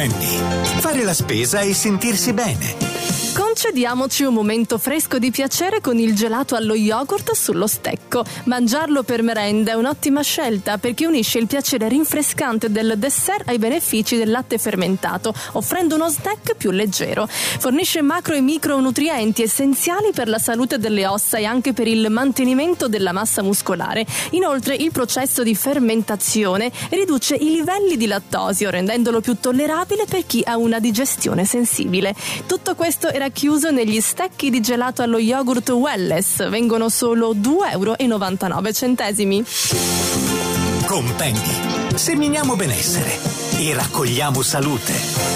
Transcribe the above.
Penny. Fare la spesa e sentirsi bene. Concediamoci un momento fresco di piacere con il gelato allo yogurt sullo stecco. Mangiarlo per merenda è un'ottima scelta perché unisce il piacere rinfrescante del dessert ai benefici del latte fermentato, offrendo uno snack più leggero. Fornisce macro e micronutrienti essenziali per la salute delle ossa e anche per il mantenimento della massa muscolare. Inoltre il processo di fermentazione riduce i livelli di lattosio, rendendolo più tollerabile per chi ha una digestione sensibile. Tutto questo era chiuso negli stecchi di gelato allo yogurt Welless. Vengono solo €2,99. Con Penny seminiamo benessere e raccogliamo salute.